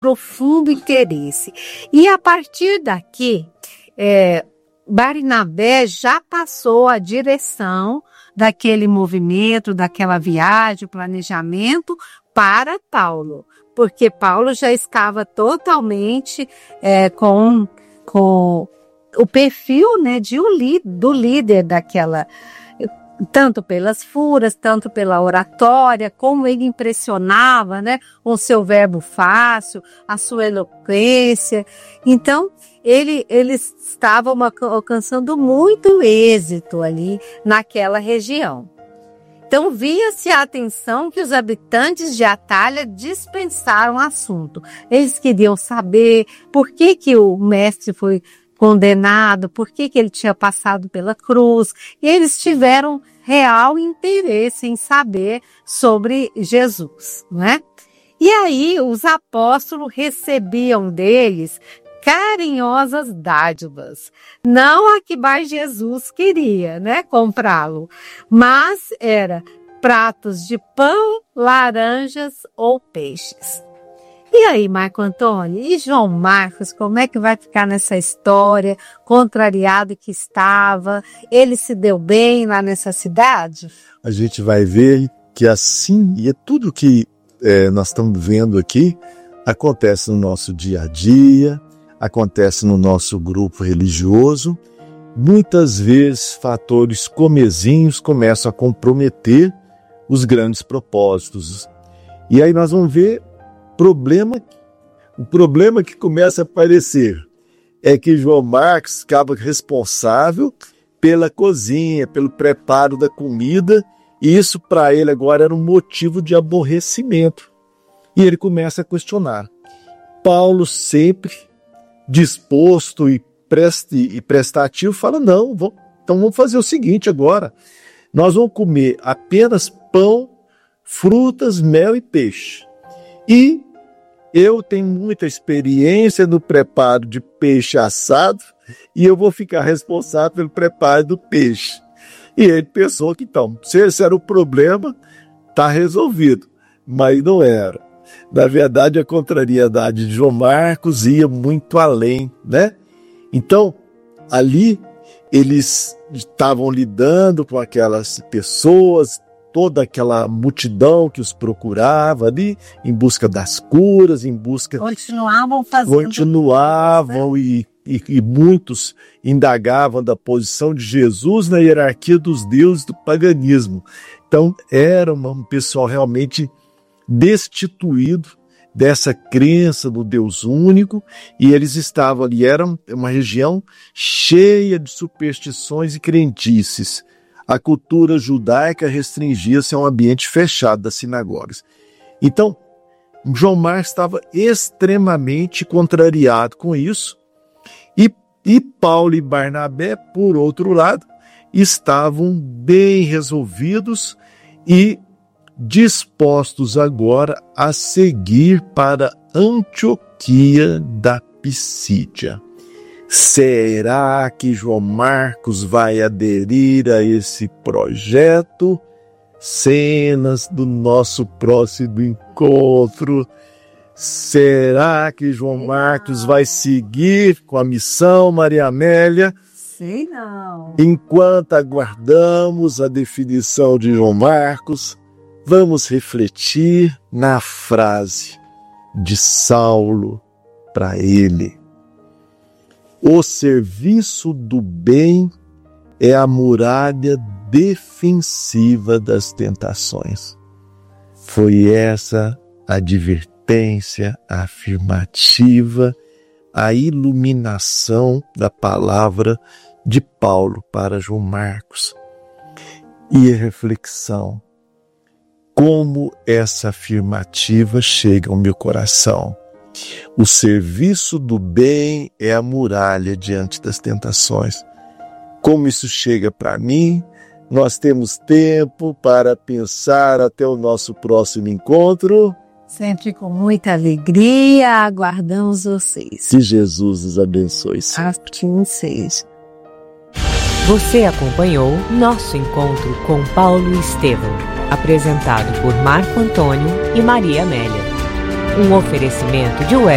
profundo interesse. E a partir daqui, Barnabé já passou a direção daquele movimento, daquela viagem, planejamento para Paulo, porque Paulo já estava totalmente com o perfil, né, do líder daquela, tanto pelas furas, tanto pela oratória, como ele impressionava, né, com seu verbo fácil, a sua eloquência. Então, eles estavam alcançando muito êxito ali naquela região. Então, via-se a atenção que os habitantes de Atália dispensaram o assunto. Eles queriam saber por que o mestre foi condenado, por que ele tinha passado pela cruz, e eles tiveram real interesse em saber sobre Jesus, não é? E aí os apóstolos recebiam deles carinhosas dádivas, não a que Bar Jesus queria, né, comprá-lo, mas era pratos de pão, laranjas ou peixes. E aí, Marco Antônio, e João Marcos, como é que vai ficar nessa história, contrariado que estava? Ele se deu bem lá nessa cidade? A gente vai ver que assim, e é tudo que nós estamos vendo aqui, acontece no nosso dia a dia, acontece no nosso grupo religioso. Muitas vezes, fatores comezinhos começam a comprometer os grandes propósitos. E aí nós vamos ver o problema que começa a aparecer é que João Marcos ficava responsável pela cozinha, pelo preparo da comida, e isso para ele agora era um motivo de aborrecimento. E ele começa a questionar. Paulo, sempre disposto e prestativo, fala, não, então vamos fazer o seguinte agora, nós vamos comer apenas pão, frutas, mel e peixe. E eu tenho muita experiência no preparo de peixe assado e eu vou ficar responsável pelo preparo do peixe. E ele pensou que então, se esse era o problema, está resolvido. Mas não era. Na verdade, a contrariedade de João Marcos ia muito além, né? Então, ali, eles estavam lidando com aquelas pessoas, toda aquela multidão que os procurava ali, em busca das curas, em busca... Continuavam fazendo... Continuavam e muitos indagavam da posição de Jesus na hierarquia dos deuses do paganismo. Então, era um pessoal realmente destituído dessa crença do Deus único, e eles estavam ali, era uma região cheia de superstições e crendices. A cultura judaica restringia-se a um ambiente fechado das sinagogas. Então, João Marcos estava extremamente contrariado com isso, e Paulo e Barnabé, por outro lado, estavam bem resolvidos e dispostos agora a seguir para Antioquia da Pisídia. Será que João Marcos vai aderir a esse projeto? Cenas do nosso próximo encontro. Será que João Marcos vai seguir com a missão, Maria Amélia? Sei não. Enquanto aguardamos a definição de João Marcos, vamos refletir na frase de Saulo para ele. O serviço do bem é a muralha defensiva das tentações. Foi essa a advertência, a afirmativa, a iluminação da palavra de Paulo para João Marcos. E a reflexão, como essa afirmativa chega ao meu coração. O serviço do bem é a muralha diante das tentações. Como isso chega para mim? Nós temos tempo para pensar até o nosso próximo encontro. Sempre com muita alegria, aguardamos vocês. Que Jesus os abençoe. Assim seja. Você acompanhou nosso encontro com Paulo e Estevão, apresentado por Marco Antônio e Maria Amélia. Um oferecimento de